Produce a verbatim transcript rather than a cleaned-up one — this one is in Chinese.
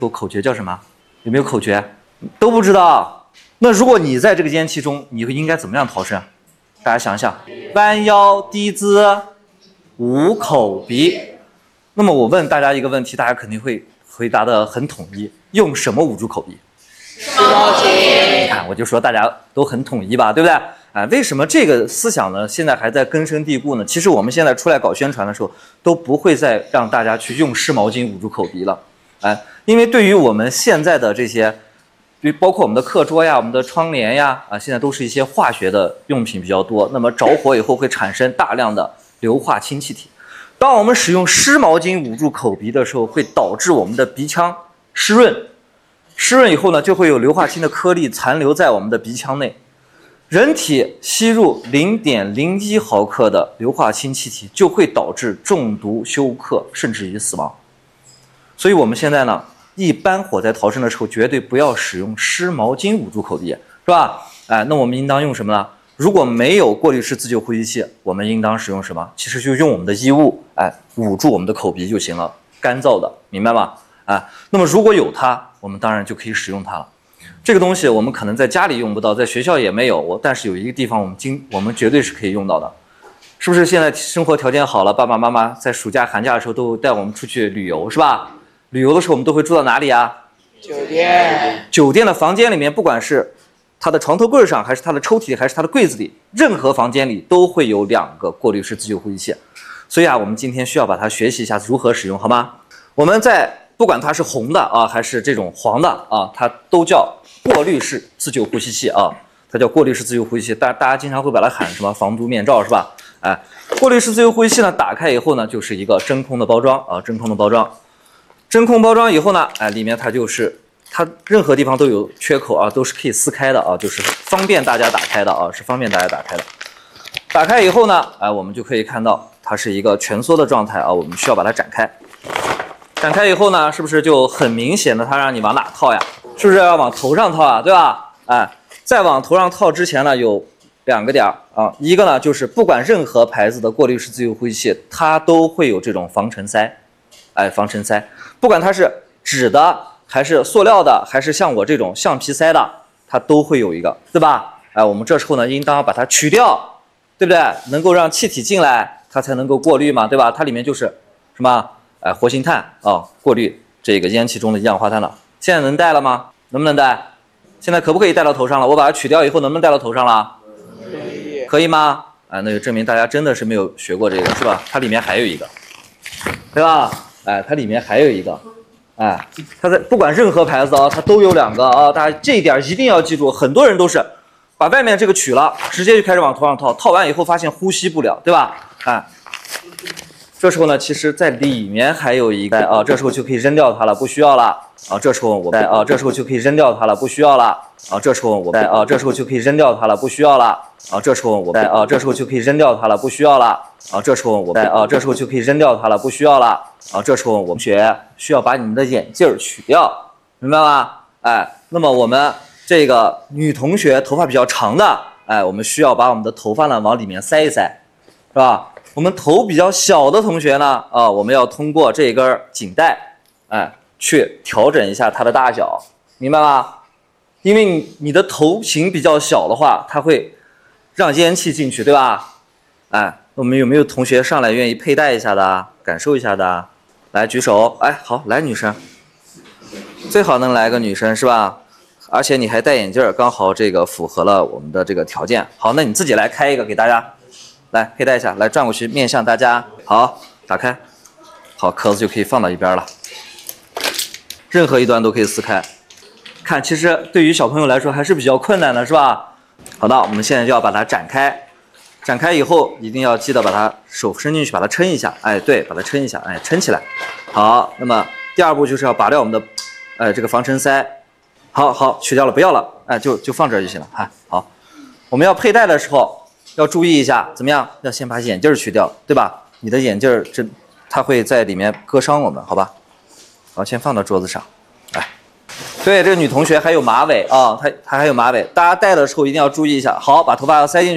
说口诀叫什么？有没有口诀？都不知道。那如果你在这个烟气中，你会应该怎么样逃生？大家想想，弯腰低姿，捂口鼻。那么我问大家一个问题，大家肯定会回答的很统一，用什么捂住口鼻？ 湿毛巾。 你看，我就说大家都很统一吧，对不对？哎，为什么这个思想呢，现在还在根深蒂固呢？其实我们现在出来搞宣传的时候，都不会再让大家去用湿毛巾捂住口鼻了。哎，因为对于我们现在的这些，包括我们的课桌呀、我们的窗帘呀，啊，现在都是一些化学的用品比较多。那么着火以后会产生大量的硫化氢气体。当我们使用湿毛巾捂住口鼻的时候，会导致我们的鼻腔湿润，湿润以后呢，就会有硫化氢的颗粒残留在我们的鼻腔内。人体吸入 零点零一 毫克的硫化氢气体，就会导致中毒、休克，甚至于死亡。所以我们现在呢，一般火灾逃生的时候，绝对不要使用湿毛巾捂住口鼻，是吧？哎，那我们应当用什么呢？如果没有过滤式自救呼吸器，我们应当使用什么？其实就用我们的衣物，哎，捂住我们的口鼻就行了，干燥的，明白吗？哎，那么如果有它，我们当然就可以使用它了。这个东西我们可能在家里用不到，在学校也没有，我但是有一个地方我们经我们绝对是可以用到的。是不是现在生活条件好了，爸爸妈妈在暑假寒假的时候都带我们出去旅游，是吧？旅游的时候我们都会住到哪里啊？ 酒店。 酒店的房间里面，不管是它的床头柜上，还是它的抽屉里，还是它的柜子里，任何房间里都会有两个过滤式自救呼吸器。所以啊，我们今天需要把它学习一下如何使用，好吗？我们在不管它是红的啊，还是这种黄的啊，它都叫过滤式自救呼吸器啊，它叫过滤式自救呼吸器。大大家经常会把它喊什么防毒面罩，是吧？哎，过滤式自救呼吸器呢，打开以后呢，就是一个真空的包装啊，真空的包装。真空包装以后呢，哎，里面它就是它任何地方都有缺口啊，都是可以撕开的啊，就是方便大家打开的啊，是方便大家打开的。打开以后呢，哎，我们就可以看到它是一个蜷缩的状态啊，我们需要把它展开。展开以后呢，是不是就很明显的它让你往哪套呀？是不是要往头上套啊？对吧？哎，在往头上套之前呢，有两个点啊，一个呢就是不管任何牌子的过滤式自救呼吸器，它都会有这种防尘塞，哎，防尘塞。不管它是纸的还是塑料的，还是像我这种橡皮塞的，它都会有一个，对吧？哎，我们这时候呢，应当把它取掉，对不对？能够让气体进来，它才能够过滤嘛，对吧？它里面就是什么？哎，活性炭啊、哦，过滤这个烟气中的一氧化碳了。现在能戴了吗？能不能戴？现在可不可以戴到头上了？我把它取掉以后，能不能戴到头上了？ 可以。 可以吗？哎，那就证明大家真的是没有学过这个，是吧？它里面还有一个，对吧？哎，它里面还有一个，哎，它在不管任何牌子啊，它都有两个啊，大家这一点一定要记住。很多人都是把外面这个取了，直接就开始往头上套，套完以后发现呼吸不了，对吧？哎，这时候呢，其实在里面还有一个啊，这时候就可以扔掉它了，不需要了啊。这时候我们啊，这时候就可以扔掉它了，不需要了啊。这时候我们啊，这时候就可以扔掉它了，不需要了啊。这时候我们啊，这时候就可以扔掉它了，不需要了啊。这时候我们啊，这时候就可以扔掉它了，不需要了啊。这时候我们学需要把你们的眼镜取掉，明白吗？哎，那么我们这个女同学头发比较长的，哎，我们需要把我们的头发呢往里面塞一塞，是吧？我们头比较小的同学呢，啊，我们要通过这根颈带，哎，去调整一下它的大小，明白吗？因为你你的头型比较小的话，它会让烟气进去，对吧？哎，我们有没有同学上来愿意佩戴一下的，感受一下的？来举手，哎，好，来女生，最好能来个女生是吧？而且你还戴眼镜，刚好这个符合了我们的这个条件。好，那你自己来开一个给大家。来佩戴一下，来转过去面向大家，好，打开，好，壳子就可以放到一边了，任何一端都可以撕开。看，其实对于小朋友来说还是比较困难的，是吧？好的，我们现在就要把它展开，展开以后一定要记得把它手伸进去，把它撑一下，哎，对，把它撑一下，哎，撑起来。好，那么第二步就是要拔掉我们的，哎，这个防尘塞。好好，取掉了，不要了，哎，就就放这儿就行了，哎，好，我们要佩戴的时候。要注意一下，怎么样？要先把眼镜去掉，对吧？你的眼镜这它会在里面割伤我们，好吧？好，先放到桌子上。来，对，这个女同学还有马尾啊，她她还有马尾，大家戴的时候一定要注意一下。好，把头发要塞进去。